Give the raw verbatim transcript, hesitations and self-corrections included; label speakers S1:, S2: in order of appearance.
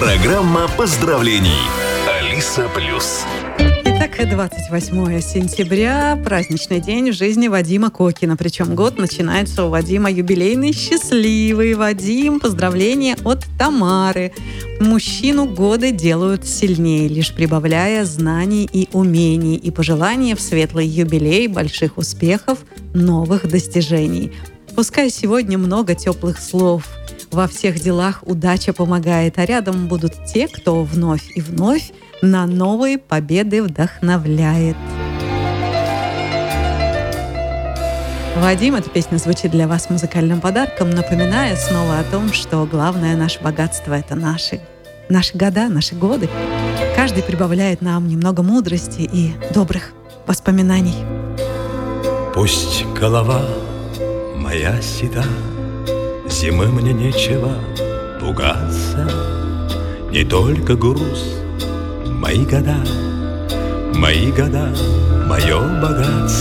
S1: Программа поздравлений. Алиса Плюс.
S2: Итак, двадцать восьмое сентября, праздничный день в жизни Вадима Кокина. Причем год начинается у Вадима юбилейный, счастливый. Вадим, поздравления от Тамары. Мужчину годы делают сильнее, лишь прибавляя знаний и умений. И пожелания в светлый юбилей, больших успехов, новых достижений. Пускай сегодня много теплых слов. Во всех делах удача помогает, а рядом будут те, кто вновь и вновь на новые победы вдохновляет. Вадим, эта песня звучит для вас музыкальным подарком, напоминая снова о том, что главное наше богатство – это наши, наши года, наши годы. Каждый прибавляет нам немного мудрости и добрых воспоминаний.
S3: Пусть голова моя седа, зимы мне нечего пугаться, не только груз. Мои года, мои года, мое богатство.